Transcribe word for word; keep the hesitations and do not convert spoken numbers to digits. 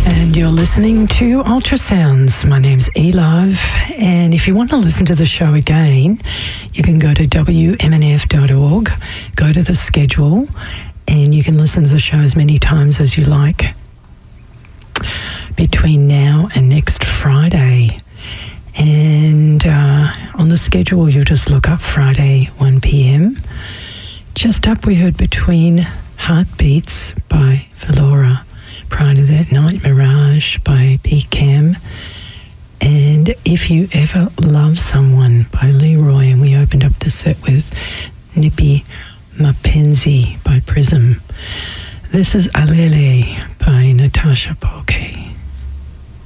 And you're listening to Ultrasounds. My name's E-Love, and if you want to listen to the show again, you can go to w m n f dot org, go to the schedule, and you can listen to the show as many times as you like between now and next Friday. And uh, on the schedule, you'll just look up Friday, one p.m. Just up, we heard Between Heartbeats by Valora. Prior to that, Night Mirage by P. Cam. And If You Ever Love Someone by Leroy. And we opened up the set with Nippy Mapenzi by Prism. This is Alele by Natasha Polke.